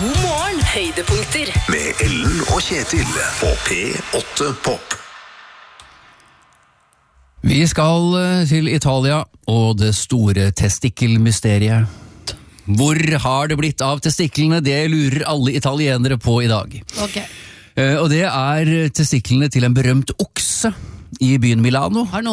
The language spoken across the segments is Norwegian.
God morgen, høydepunkter. Med Ellen og Kjetil på P8 Pop. Vi skal til Italia og det store testikkelmysteriet. Hvor har det blitt av testiklene? Det lurer alle italienere på i dag. Ok. Og det er testiklene til en berømt okse i byen Milano. Har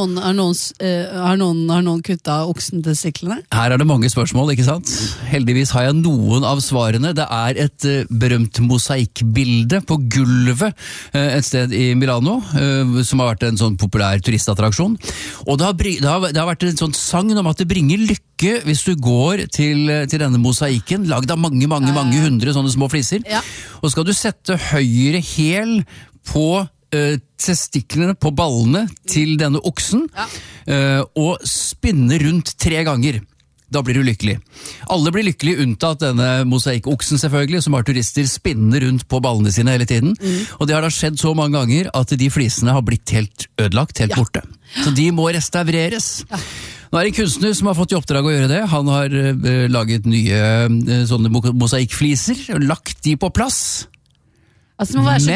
noen kuttet oksentestiklene? Her er det mange spørsmål, ikke sant? Heldigvis har jeg noen av svarene. Det er et berømt mosaikkbilde på gulvet et sted i Milano, som har vært en sånn populær turistattraksjon. Og det har vært en sånn sagn om at det bringer lykke hvis du går til denne mosaikken, lagd av mange hundre sånne små fliser. Ja. Og skal du sette høyre hæl på testiklene på ballene til denne oksen, og spinne rundt 3 ganger. Da blir du lykkelig. Alle blir lykkelige unntatt denne mosaikkoksen selvfølgelig, som har turister spinne rundt på ballene sine hele tiden. Og det har da skjedd så mange ganger at de flisene har blitt helt ødelagt, helt borte. Så de må restaureres. Nå er det en kunstner som har fått i oppdrag å gjøre det. Han har laget nye sånne mosaikkfliser, og lagt de på plass. Altså, det må være så...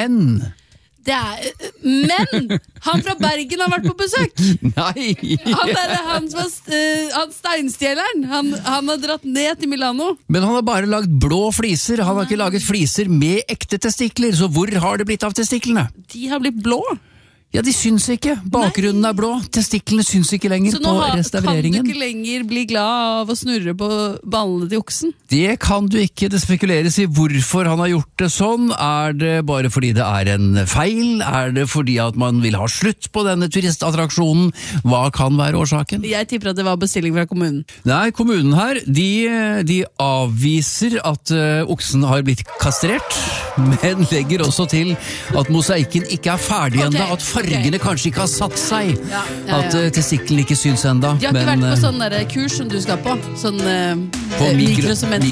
Men han fra Bergen har vært på besøk. Nei! Han steinstjeleren. Han har dratt ned til Milano. Men han har bare lagd blå fliser. Han har ikke laget fliser med ekte testikler. Så hvor har det blitt av testiklene? De har blitt blå. Ja, de syns ikke. Bakgrunnen er blå. Testiklene syns ikke lenger på restaureringen. Så nå kan du ikke lenger bli glad av å snurre på ballene til oksen? Det kan du ikke. Det spekuleres i hvorfor han har gjort det sånn. Er det bare fordi det er en feil? Er det fordi at man vil ha slutt på denne turistattraksjonen? Hva kan være årsaken? Jeg tipper at det var bestilling fra kommunen. Nei, kommunen her, de avviser at oksen har blitt kastrert, men legger også til at mosaikken ikke er ferdig enda, at fargene kanskje ikke har satt seg, at testiklene ikke syns enda. De har ikke vært på sånn der kurs som du skal på, sånn